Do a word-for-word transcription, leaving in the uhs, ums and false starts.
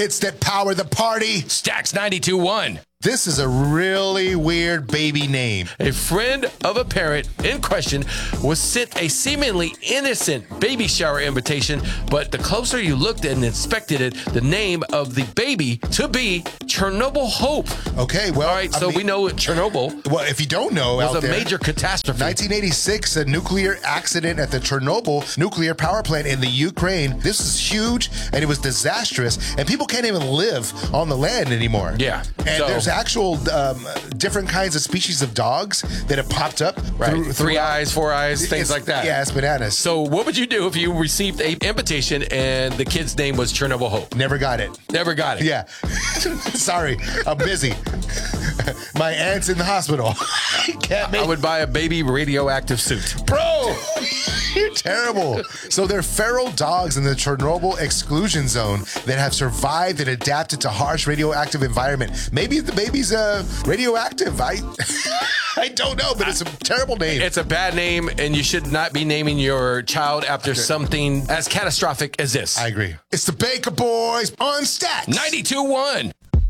hits that power the party. Stacks ninety-two point one. This is a really weird baby name. A friend of a parent in question was sent a seemingly innocent baby shower invitation, but the closer you looked and inspected it, the name of the baby to be Chernobyl Hope. Okay, well, all right, so I mean, we know Chernobyl. Well, if you don't know, was out a there, major catastrophe. nineteen eighty-six, a nuclear accident at the Chernobyl nuclear power plant in the Ukraine. This is huge, and it was disastrous, and people can't even live on the land anymore. Yeah, and so, there's actual um, different kinds of species of dogs that have popped up. Right, through, three throughout. eyes, four eyes, things It's, like that. Yeah, it's bananas. So what would you do if you received a invitation and the kid's name was Chernobyl Hope? Never got it. Never got it. Yeah. Sorry, I'm busy. My aunt's in the hospital. Can't make I would buy a baby radioactive suit. Bro, you're terrible. So they're feral dogs in the Chernobyl exclusion zone that have survived and adapted to harsh radioactive environment. Maybe the baby's uh, radioactive. I I don't know, but it's a terrible name. It's a bad name, and you should not be naming your child after something as catastrophic as this. I agree. It's the Baker Boys on Stacks ninety-two point one.